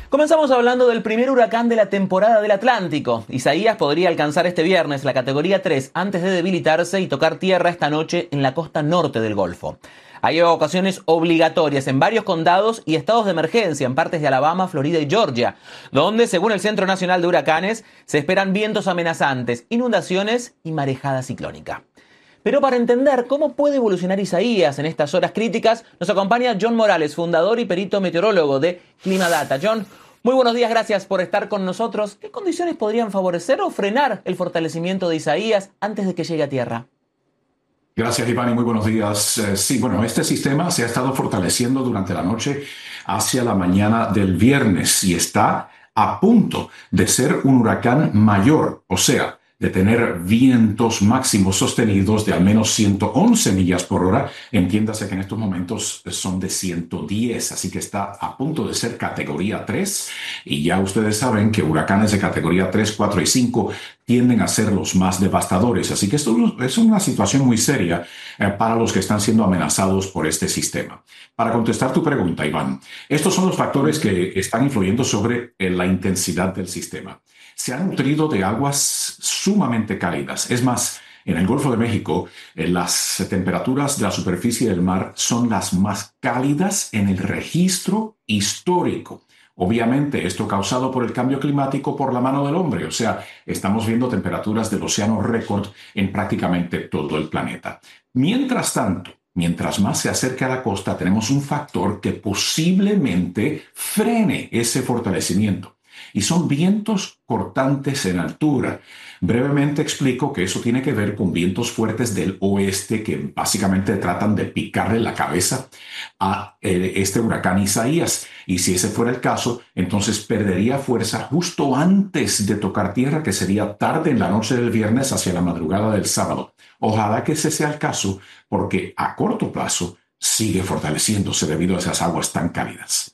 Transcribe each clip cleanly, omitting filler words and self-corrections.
Comenzamos hablando del primer huracán de la temporada del Atlántico. Isaías podría alcanzar este viernes la categoría 3 antes de debilitarse y tocar tierra esta noche en la costa norte del Golfo. Hay evacuaciones obligatorias en varios condados y estados de emergencia en partes de Alabama, Florida y Georgia, donde, según el Centro Nacional de Huracanes, se esperan vientos amenazantes, inundaciones y marejada ciclónica. Pero para entender cómo puede evolucionar Isaías en estas horas críticas, nos acompaña John Morales, fundador y perito meteorólogo de Climadata. John, muy buenos días, gracias por estar con nosotros. ¿Qué condiciones podrían favorecer o frenar el fortalecimiento de Isaías antes de que llegue a tierra? Gracias, Iván, y muy buenos días. Este sistema se ha estado fortaleciendo durante la noche hacia la mañana del viernes y está a punto de ser un huracán mayor, o sea, de tener vientos máximos sostenidos de al menos 111 millas por hora. Entiéndase que en estos momentos son de 110, así que está a punto de ser categoría 3. Y ya ustedes saben que huracanes de categoría 3, 4 y 5 tienden a ser los más devastadores. Así que esto es una situación muy seria para los que están siendo amenazados por este sistema. Para contestar tu pregunta, Iván, estos son los factores que están influyendo sobre la intensidad del sistema. Se ha nutrido de aguas sumamente cálidas. Es más, en el Golfo de México, las temperaturas de la superficie del mar son las más cálidas en el registro histórico. Obviamente, esto causado por el cambio climático por la mano del hombre. O sea, estamos viendo temperaturas del océano récord en prácticamente todo el planeta. Mientras tanto, mientras más se acerca a la costa, tenemos un factor que posiblemente frene ese fortalecimiento. Y son vientos cortantes en altura. Brevemente explico que eso tiene que ver con vientos fuertes del oeste que básicamente tratan de picarle la cabeza a este huracán Isaías. Y si ese fuera el caso, entonces perdería fuerza justo antes de tocar tierra, que sería tarde en la noche del viernes hacia la madrugada del sábado. Ojalá que ese sea el caso, porque a corto plazo sigue fortaleciéndose debido a esas aguas tan cálidas.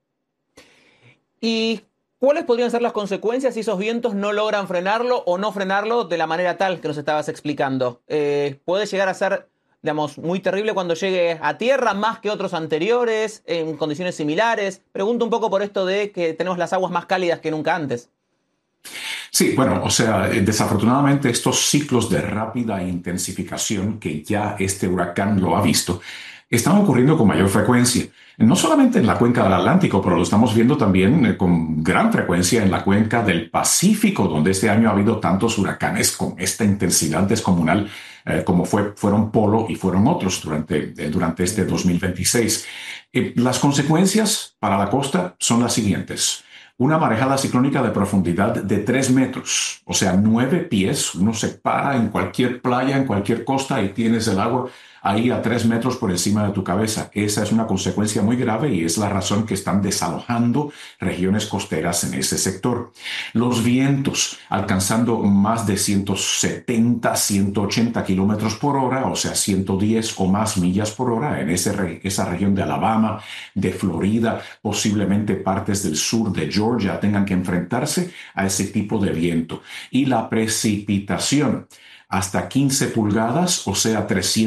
¿Y cuáles podrían ser las consecuencias si esos vientos no logran frenarlo o no frenarlo de la manera tal que nos estabas explicando? ¿Puede llegar a ser, digamos, muy terrible cuando llegue a tierra, más que otros anteriores, en condiciones similares? Pregunto un poco por esto de que tenemos las aguas más cálidas que nunca antes. Sí, desafortunadamente estos ciclos de rápida intensificación que ya este huracán lo ha visto, están ocurriendo con mayor frecuencia. No solamente en la cuenca del Atlántico, pero lo estamos viendo también con gran frecuencia en la cuenca del Pacífico, donde este año ha habido tantos huracanes con esta intensidad descomunal como fueron Polo y fueron otros durante este 2026. Las consecuencias para la costa son las siguientes. Una marejada ciclónica de profundidad de 3 metros, o sea, 9 pies. Uno se para en cualquier playa, en cualquier costa y tienes el agua ahí a 3 metros por encima de tu cabeza. Esa es una consecuencia muy grave y es la razón que están desalojando regiones costeras en ese sector. Los vientos alcanzando más de 170, 180 kilómetros por hora, o sea, 110 o más millas por hora en esa región de Alabama, de Florida, posiblemente partes del sur de Georgia tengan que enfrentarse a ese tipo de viento. Y la precipitación, hasta 15 pulgadas, o sea,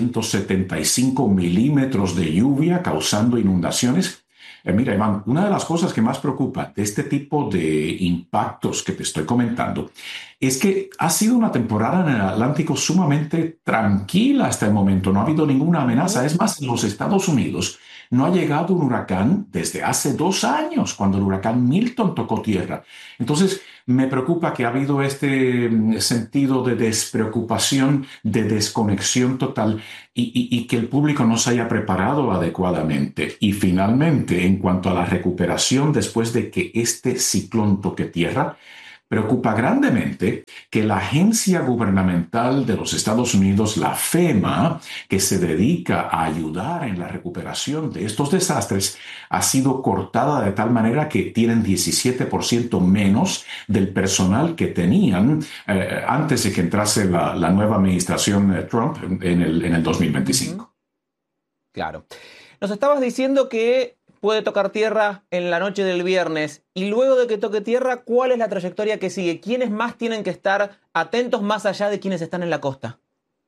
375 milímetros de lluvia causando inundaciones. Mira, Iván, una de las cosas que más preocupa de este tipo de impactos que te estoy comentando es que ha sido una temporada en el Atlántico sumamente tranquila hasta el momento. No ha habido ninguna amenaza. Es más, en los Estados Unidos no ha llegado un huracán desde hace 2 años, cuando el huracán Milton tocó tierra. Entonces, me preocupa que ha habido este sentido de despreocupación, de desconexión total y que el público no se haya preparado adecuadamente. Y finalmente, en cuanto a la recuperación después de que este ciclón toque tierra, preocupa grandemente que la agencia gubernamental de los Estados Unidos, la FEMA, que se dedica a ayudar en la recuperación de estos desastres, ha sido cortada de tal manera que tienen 17% menos del personal que tenían antes de que entrase la nueva administración Trump en el 2025. Claro. Nos estabas diciendo que puede tocar tierra en la noche del viernes y luego de que toque tierra, ¿cuál es la trayectoria que sigue? ¿Quiénes más tienen que estar atentos más allá de quienes están en la costa?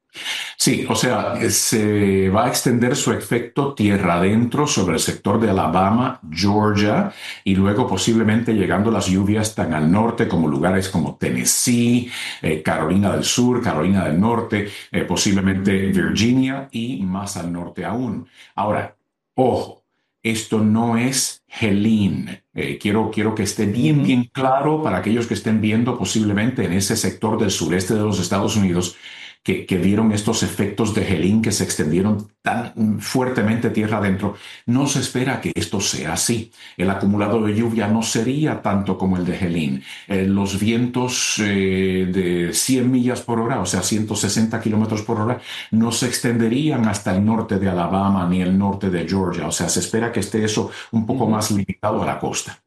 Sí, o sea, se va a extender su efecto tierra adentro sobre el sector de Alabama, Georgia, y luego posiblemente llegando las lluvias tan al norte como lugares como Tennessee, Carolina del Sur, Carolina del Norte, posiblemente Virginia y más al norte aún. Ahora, ojo, esto no es Helene. Quiero que esté bien, Ujú. bien claro para aquellos que estén viendo posiblemente en ese sector del sureste de los Estados Unidos que vieron estos efectos de Helene que se extendieron tan fuertemente tierra adentro. No se espera que esto sea así. El acumulado de lluvia no sería tanto como el de Helene. Los vientos de 100 millas por hora, o sea, 160 kilómetros por hora, no se extenderían hasta el norte de Alabama ni el norte de Georgia. O sea, se espera que esté eso un poco Ujú. más limitado a la costa.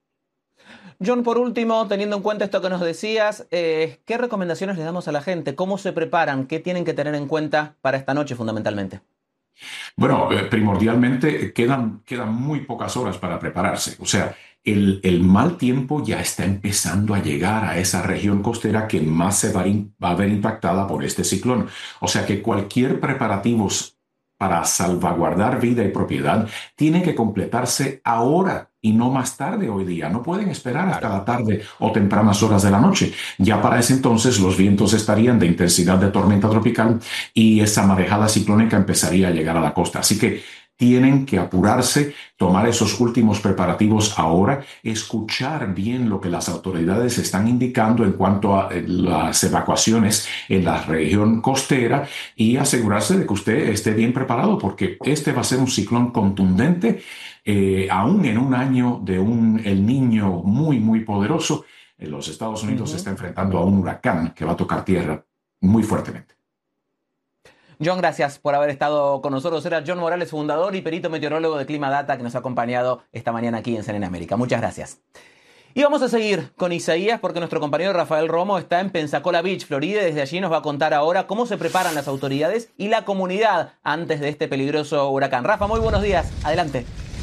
John, por último, teniendo en cuenta esto que nos decías, ¿qué recomendaciones le damos a la gente? ¿Cómo se preparan? ¿Qué tienen que tener en cuenta para esta noche fundamentalmente? Bueno, primordialmente quedan muy pocas horas para prepararse. O sea, el mal tiempo ya está empezando a llegar a esa región costera que más se va a ver impactada por este ciclón. O sea que cualquier preparativo para salvaguardar vida y propiedad tiene que completarse ahora y no más tarde hoy día. No pueden esperar hasta Claro. la tarde o tempranas horas de la noche. Ya para ese entonces los vientos estarían de intensidad de tormenta tropical y esa marejada ciclónica empezaría a llegar a la costa. Así que tienen que apurarse, tomar esos últimos preparativos ahora, escuchar bien lo que las autoridades están indicando en cuanto a las evacuaciones en la región costera y asegurarse de que usted esté bien preparado porque este va a ser un ciclón contundente, aún en un año de un El Niño muy, muy poderoso. En los Estados Unidos se Ujú. está enfrentando a un huracán que va a tocar tierra muy fuertemente. John, gracias por haber estado con nosotros. Era John Morales, fundador y perito meteorólogo de Clima Data, que nos ha acompañado esta mañana aquí en CNN América. Muchas gracias. Y vamos a seguir con Isaías porque nuestro compañero Rafael Romo está en Pensacola Beach, Florida, y desde allí nos va a contar ahora cómo se preparan las autoridades y la comunidad antes de este peligroso huracán. Rafa, muy buenos días. Adelante.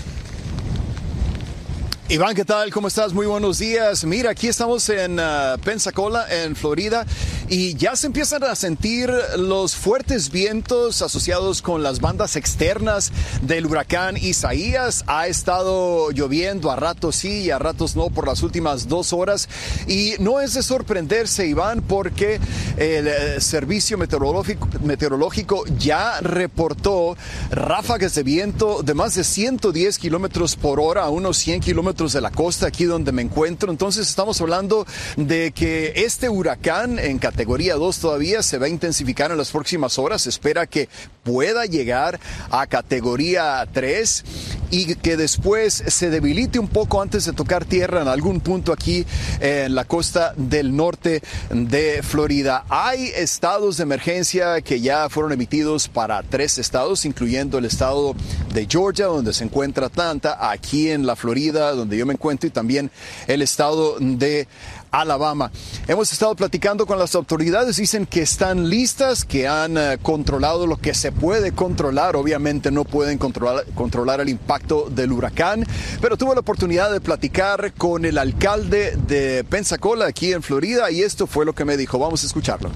Iván, ¿qué tal? ¿Cómo estás? Muy buenos días. Mira, aquí estamos en Pensacola, en Florida, y ya se empiezan a sentir los fuertes vientos asociados con las bandas externas del huracán Isaías. Ha estado lloviendo a ratos sí y a ratos no por las últimas 2 horas, y no es de sorprenderse, Iván, porque el servicio meteorológico ya reportó ráfagas de viento de más de 110 kilómetros por hora a unos 100 kilómetros de la costa, aquí donde me encuentro. Entonces estamos hablando de que este huracán en categoría 2 todavía se va a intensificar en las próximas horas. Se espera que pueda llegar a categoría 3 y que después se debilite un poco antes de tocar tierra en algún punto aquí en la costa del norte de Florida. Hay estados de emergencia que ya fueron emitidos para 3 estados, incluyendo el estado de Georgia, donde se encuentra Atlanta, aquí en la Florida, donde yo me encuentro, y también el estado de Alabama. Hemos estado platicando con las autoridades, dicen que están listas, que han controlado lo que se puede controlar. Obviamente no pueden controlar el impacto del huracán, pero tuve la oportunidad de platicar con el alcalde de Pensacola, aquí en Florida, y esto fue lo que me dijo. Vamos a escucharlo.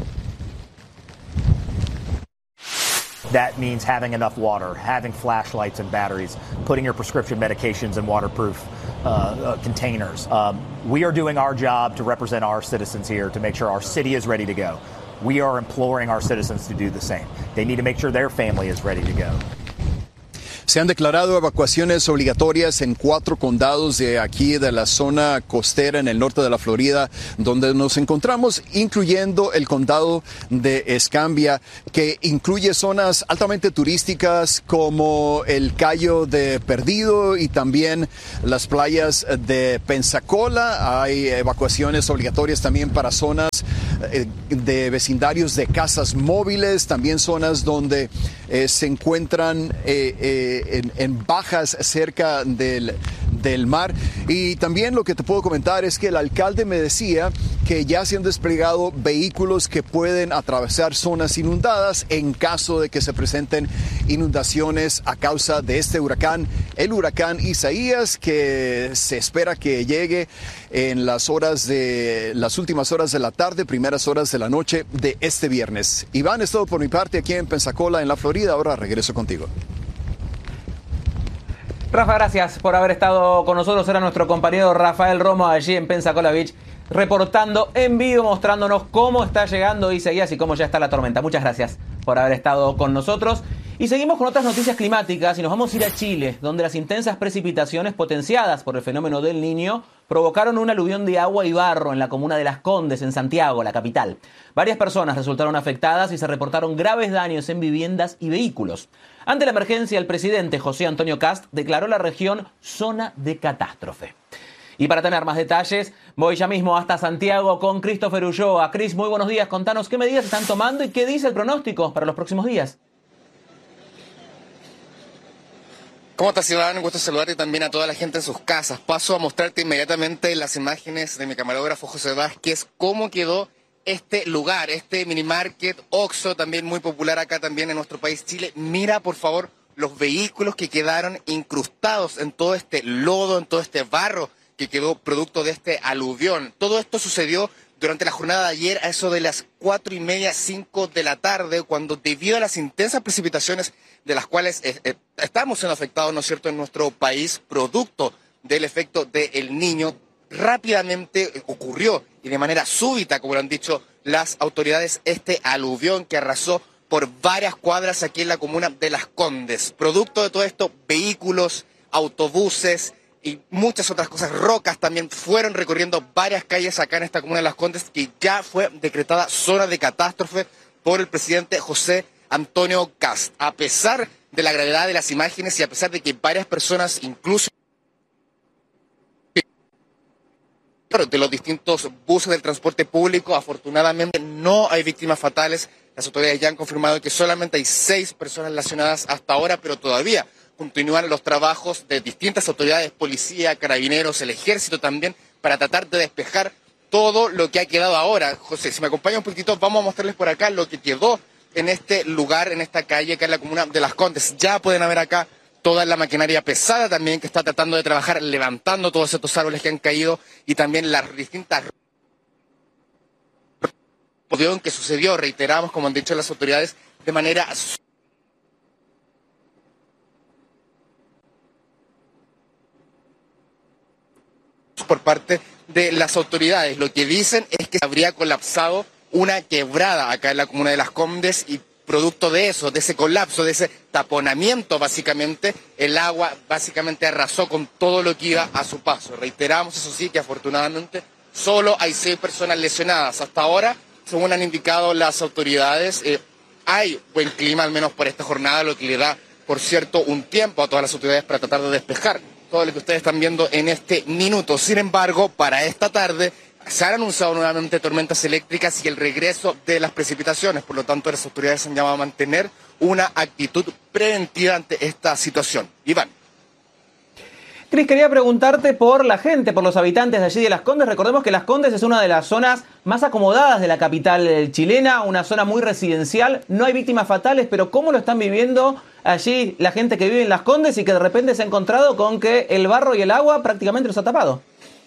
That means having enough water, having flashlights and batteries, putting your prescription medications in waterproof containers. We are doing our job to represent our citizens here to make sure our city is ready to go. We are imploring our citizens to do the same. They need to make sure their family is ready to go. Se han declarado evacuaciones obligatorias en 4 condados de aquí de la zona costera en el norte de la Florida, donde nos encontramos, incluyendo el condado de Escambia, que incluye zonas altamente turísticas como el Cayo de Perdido y también las playas de Pensacola. Hay evacuaciones obligatorias también para zonas de vecindarios de casas móviles, también zonas donde se encuentran en bajas cerca del del mar. Y también lo que te puedo comentar es que el alcalde me decía que ya se han desplegado vehículos que pueden atravesar zonas inundadas en caso de que se presenten inundaciones a causa de este huracán, el huracán Isaías, que se espera que llegue en las últimas horas de la tarde, primeras horas de la noche de este viernes. Iván, es todo por mi parte aquí en Pensacola, en la Florida. Ahora regreso contigo. Rafa, gracias por haber estado con nosotros. Era nuestro compañero Rafael Romo allí en Pensacola Beach, reportando en vivo, mostrándonos cómo está llegando Isaías y cómo ya está la tormenta. Muchas gracias por haber estado con nosotros. Y seguimos con otras noticias climáticas y nos vamos a ir a Chile, donde las intensas precipitaciones potenciadas por el fenómeno del Niño provocaron un aluvión de agua y barro en la comuna de Las Condes, en Santiago, la capital. Varias personas resultaron afectadas y se reportaron graves daños en viviendas y vehículos. Ante la emergencia, el presidente José Antonio Kast declaró la región zona de catástrofe. Y para tener más detalles, voy ya mismo hasta Santiago con Christopher Ulloa. Chris, muy buenos días. Contanos qué medidas están tomando y qué dice el pronóstico para los próximos días. ¿Cómo estás, Iván? Un gusto saludarte también a toda la gente en sus casas. Paso a mostrarte inmediatamente las imágenes de mi camarógrafo José Vázquez, cómo quedó este lugar, este mini market, Oxxo, también muy popular acá también en nuestro país, Chile. Mira, por favor, los vehículos que quedaron incrustados en todo este lodo, en todo este barro que quedó producto de este aluvión. Todo esto sucedió durante la jornada de ayer a eso de las 4:30, 5 de la tarde, cuando debido a las intensas precipitaciones de las cuales estamos siendo afectados, ¿no es cierto?, en nuestro país, producto del efecto del Niño, rápidamente ocurrió y de manera súbita, como lo han dicho las autoridades, este aluvión que arrasó por varias cuadras aquí en la comuna de Las Condes. Producto de todo esto, vehículos, autobuses y muchas otras cosas, rocas también, fueron recorriendo varias calles acá en esta comuna de Las Condes, que ya fue decretada zona de catástrofe por el presidente José Antonio Kast. A pesar de la gravedad de las imágenes y a pesar de que varias personas, incluso de los distintos buses del transporte público, afortunadamente no hay víctimas fatales. Las autoridades ya han confirmado que solamente hay 6 personas lesionadas hasta ahora, pero todavía continúan los trabajos de distintas autoridades, policía, carabineros, el ejército también, para tratar de despejar todo lo que ha quedado ahora. José, si me acompaña un poquitito, vamos a mostrarles por acá lo que quedó en este lugar, en esta calle, acá en la comuna de Las Condes. Ya pueden ver acá toda la maquinaria pesada también que está tratando de trabajar, levantando todos estos árboles que han caído y también las distintas que sucedió, reiteramos, como han dicho las autoridades, de manera por parte de las autoridades. Lo que dicen es que habría colapsado una quebrada acá en la comuna de Las Condes y producto de eso, de ese colapso, de ese taponamiento, básicamente, el agua básicamente arrasó con todo lo que iba a su paso. Reiteramos, eso sí, que afortunadamente solo hay 6 personas lesionadas. Hasta ahora, según han indicado las autoridades, hay buen clima, al menos por esta jornada, lo que le da, por cierto, un tiempo a todas las autoridades para tratar de despejar todo lo que ustedes están viendo en este minuto. Sin embargo, para esta tarde se han anunciado nuevamente tormentas eléctricas y el regreso de las precipitaciones. Por lo tanto, las autoridades han llamado a mantener una actitud preventiva ante esta situación. Iván. Cris, quería preguntarte por la gente, por los habitantes de allí de Las Condes. Recordemos que Las Condes es una de las zonas más acomodadas de la capital chilena, una zona muy residencial. No hay víctimas fatales, pero ¿cómo lo están viviendo allí la gente que vive en Las Condes y que de repente se ha encontrado con que el barro y el agua prácticamente los ha tapado?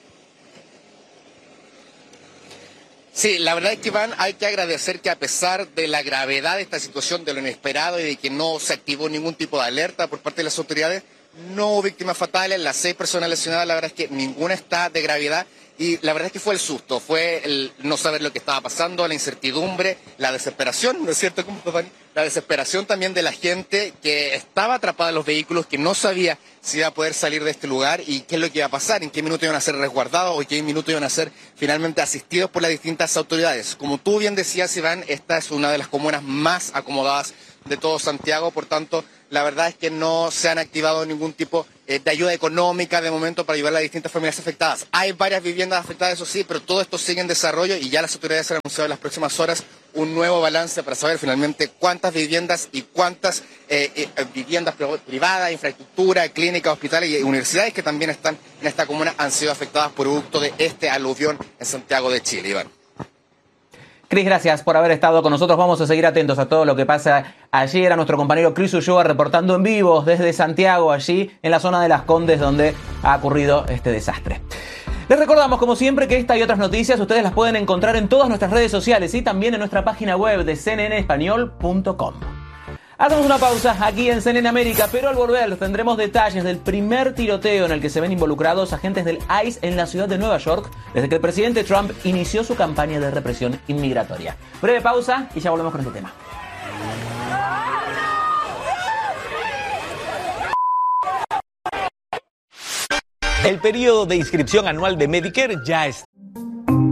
Sí, la verdad es que, Iván, hay que agradecer que a pesar de la gravedad de esta situación, de lo inesperado y de que no se activó ningún tipo de alerta por parte de las autoridades, no hubo víctimas fatales. Las 6 personas lesionadas, la verdad es que ninguna está de gravedad. Y la verdad es que fue el susto, fue el no saber lo que estaba pasando, la incertidumbre, la desesperación, ¿no es cierto? La desesperación también de la gente que estaba atrapada en los vehículos, que no sabía si iba a poder salir de este lugar y qué es lo que iba a pasar, en qué minuto iban a ser resguardados o en qué minuto iban a ser finalmente asistidos por las distintas autoridades. Como tú bien decías, Iván, esta es una de las comunas más acomodadas de todo Santiago, por tanto, la verdad es que no se han activado ningún tipo de ayuda económica de momento para ayudar a las distintas familias afectadas. Hay varias viviendas afectadas, eso sí, pero todo esto sigue en desarrollo y ya las autoridades han anunciado en las próximas horas un nuevo balance para saber finalmente cuántas viviendas y cuántas viviendas privadas, infraestructura, clínicas, hospitales y universidades que también están en esta comuna han sido afectadas producto de este aluvión en Santiago de Chile. Iván. Cris, gracias por haber estado con nosotros. Vamos a seguir atentos a todo lo que pasa allí. Era nuestro compañero Cris Ulloa reportando en vivo desde Santiago, allí en la zona de Las Condes, donde ha ocurrido este desastre. Les recordamos, como siempre, que esta y otras noticias ustedes las pueden encontrar en todas nuestras redes sociales y también en nuestra página web de cnnespañol.com. Hacemos una pausa aquí en CNN América, pero al volver tendremos detalles del primer tiroteo en el que se ven involucrados agentes del ICE en la ciudad de Nueva York desde que el presidente Trump inició su campaña de represión inmigratoria. Breve pausa y ya volvemos con este tema. El periodo de inscripción anual de Medicare ya está